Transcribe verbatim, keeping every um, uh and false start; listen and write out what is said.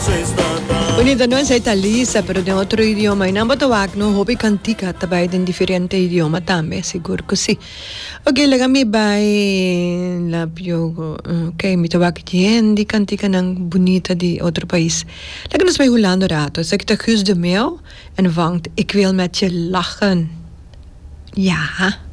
Bonita no es italisa, pero de otro idioma. In ambito wag no hobby cantica tabay din differente idioma tame, siguro così. Ok, lagami bay la più ok, mi tawag yen di cantica ng bonita di otro país. Lagam nos may hulando rato. Zeg de Guus de Meeuw en vangt ik wil met je lachen. Ja.